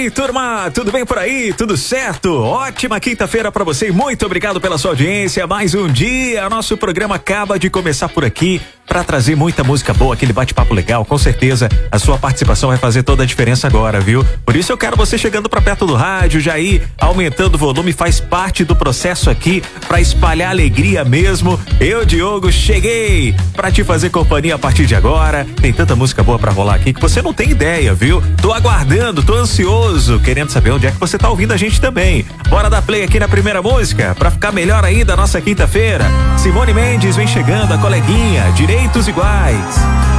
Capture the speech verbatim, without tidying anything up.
aí, turma? Tudo bem por aí? Tudo certo? Ótima quinta-feira pra você e muito obrigado pela sua audiência. Mais um dia, nosso programa acaba de começar por aqui pra trazer muita música boa, aquele bate-papo legal. Com certeza a sua participação vai fazer toda a diferença agora, viu? Por isso eu quero você chegando pra perto do rádio, já ir aumentando o volume, faz parte do processo aqui pra espalhar alegria mesmo. Eu, Diogo, cheguei pra te fazer companhia a partir de agora. Tem tanta música boa pra rolar aqui que você não tem ideia, viu? Tô aguardando, tô ansioso, querendo saber onde é que você tá ouvindo a gente também. Bora dar play aqui na primeira música pra ficar melhor ainda a nossa quinta-feira. Simone Mendes vem chegando, a coleguinha, Direitos Iguais.